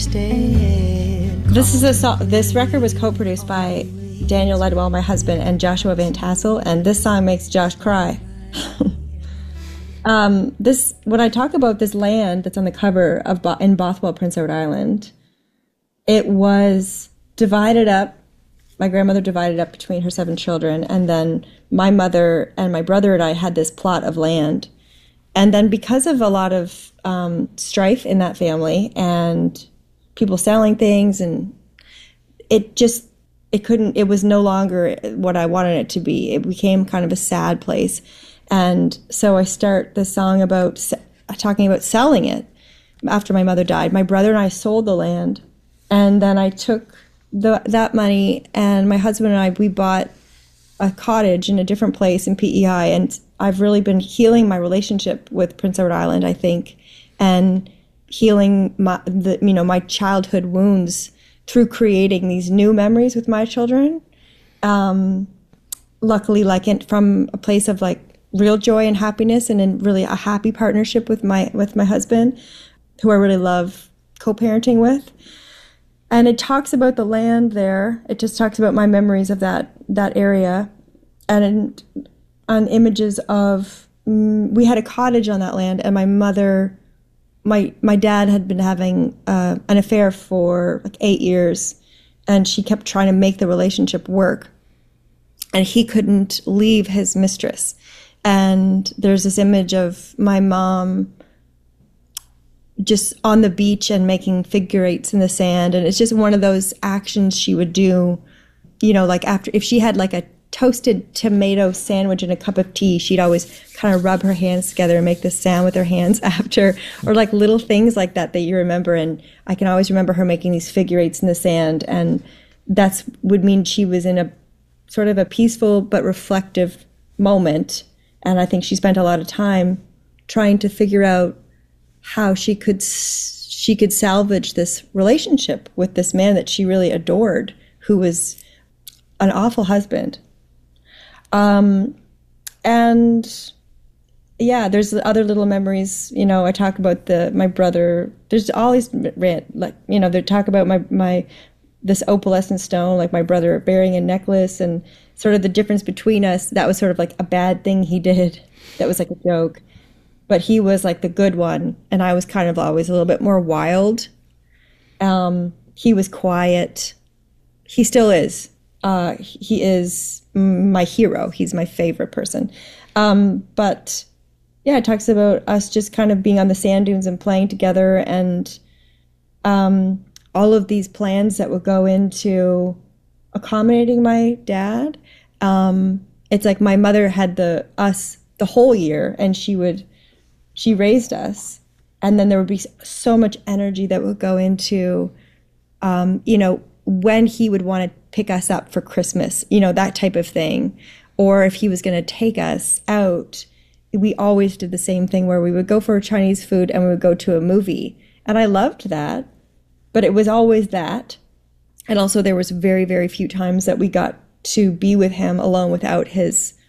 This record was co-produced by Daniel Ledwell, my husband, and Joshua Van Tassel, and this song makes Josh cry. When I talk about this land that's on the cover of in Bothwell, Prince Edward Island, it was divided up. My grandmother divided up between her 7 children, and then my mother and my brother and I had this plot of land. And then because of a lot of strife in that family and people selling things, and it was no longer what I wanted it to be. It became kind of a sad place. And so I start the song about talking about selling it after my mother died. My brother and I sold the land, and then I took that money, and my husband and I, we bought a cottage in a different place in PEI, and I've really been healing my relationship with Prince Edward Island, I think, and healing my childhood wounds through creating these new memories with my children. Luckily, from a place of real joy and happiness, and in really a happy partnership with my husband, who I really love co-parenting with. And it talks about the land there. It just talks about my memories of that area, and on images of we had a cottage on that land, and my dad had been having an affair for 8 years, and she kept trying to make the relationship work, and he couldn't leave his mistress. And there's this image of my mom just on the beach and making figure eights in the sand, and it's just one of those actions she would do, after, if she had a toasted tomato sandwich and a cup of tea, she'd always kind of rub her hands together and make the sound with her hands after, or little things like that you remember. And I can always remember her making these figure eights in the sand, and that's would mean she was in a sort of a peaceful but reflective moment. And I think she spent a lot of time trying to figure out how she could salvage this relationship with this man that she really adored, who was an awful husband. And yeah, there's other little memories. I talk about my brother. There's all these, they talk about this opalescent stone, my brother burying a necklace, and sort of the difference between us. That was sort of a bad thing he did. That was a joke. But he was the good one, and I was kind of always a little bit more wild. He was quiet. He still is. He is my hero. He's my favorite person. But yeah, it talks about us just kind of being on the sand dunes and playing together, and all of these plans that would go into accommodating my dad. It's my mother had us the whole year, and she raised us, and then there would be so much energy that would go into, when he would want to pick us up for Christmas, that type of thing. Or if he was going to take us out, we always did the same thing where we would go for Chinese food and we would go to a movie. And I loved that, but it was always that. And also there was very, very few times that we got to be with him alone without his